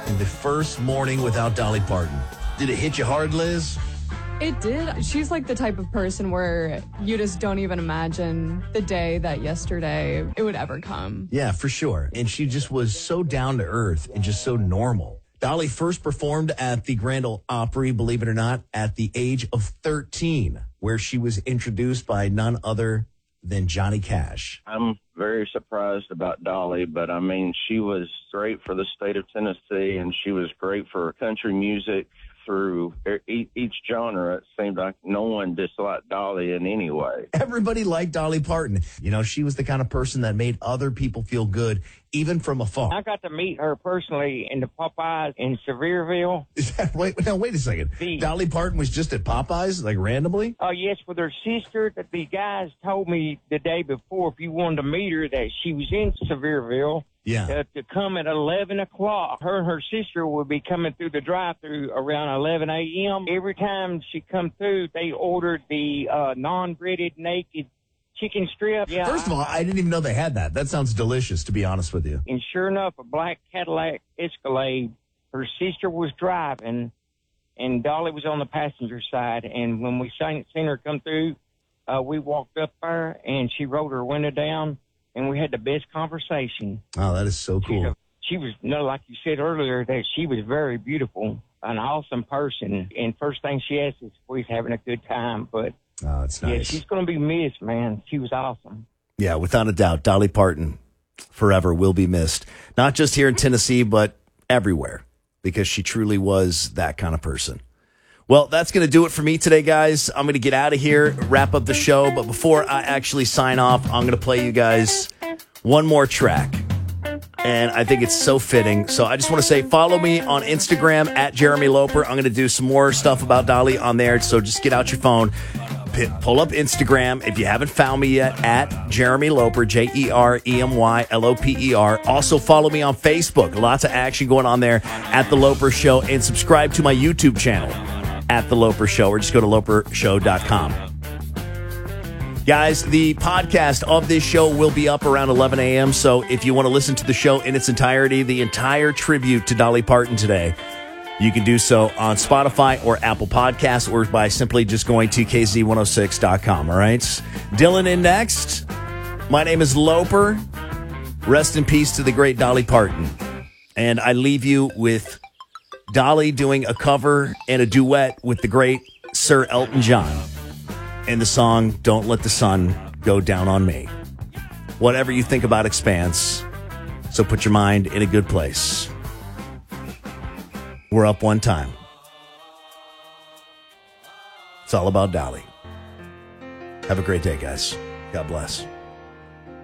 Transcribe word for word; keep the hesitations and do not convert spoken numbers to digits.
in the first morning without Dolly Parton. Did it hit you hard, Liz? It did. She's like the type of person where you just don't even imagine the day that yesterday it would ever come. Yeah, for sure. And she just was so down to earth and just so normal. Dolly first performed at the Grand Ole Opry, believe it or not, at the age of thirteen, where she was introduced by none other than Johnny Cash. I'm very surprised about Dolly, but I mean, she was great for the state of Tennessee, and she was great for country music. Through each genre, it seemed like no one disliked Dolly in any way. Everybody liked Dolly Parton. You know, she was the kind of person that made other people feel good, even from afar. I got to meet her personally in the Popeyes in Sevierville. Is that, wait, now, wait a second. The, Dolly Parton was just at Popeyes, like randomly? Oh, uh, yes, with her sister. That the guys told me the day before, if you wanted to meet her, that she was in Sevierville. Yeah. Uh, to come at eleven o'clock. Her and her sister would be coming through the drive-thru around eleven a.m. Every time she come through, they ordered the uh, non-breaded naked chicken strip. Yeah, First of all, I didn't even know they had that. That sounds delicious, to be honest with you. And sure enough, a black Cadillac Escalade. Her sister was driving, and Dolly was on the passenger side. And when we seen, seen her come through, uh, we walked up there, and she rolled her window down. And we had the best conversation. Oh, that is so cool. A, she was, you know, like you said earlier, that she was very beautiful, an awesome person. And first thing she asked is if we was having a good time. But oh, it's nice. Yeah, she's going to be missed, man. She was awesome. Yeah, without a doubt, Dolly Parton forever will be missed. Not just here in Tennessee, but everywhere, because she truly was that kind of person. Well, that's going to do it for me today, guys. I'm going to get out of here, wrap up the show. But before I actually sign off, I'm going to play you guys one more track. And I think it's so fitting. So I just want to say, follow me on Instagram at Jeremy Loper. I'm going to do some more stuff about Dolly on there. So just get out your phone, pull up Instagram. If you haven't found me yet, at Jeremy Loper, J E R E M Y L O P E R. Also follow me on Facebook. Lots of action going on there at The Loper Show. And subscribe to my YouTube channel at The Loper Show, or just go to loper show dot com. Guys, the podcast of this show will be up around eleven a.m., so if you want to listen to the show in its entirety, the entire tribute to Dolly Parton today, you can do so on Spotify or Apple Podcasts, or by simply just going to K Z one oh six dot com, all right? Dylan in next. My name is Loper. Rest in peace to the great Dolly Parton. And I leave you with Dolly doing a cover and a duet with the great Sir Elton John in the song Don't Let the Sun Go Down on Me. Whatever you think about Expanse, so put your mind in a good place. We're up one time. It's all about Dolly. Have a great day, guys. God bless.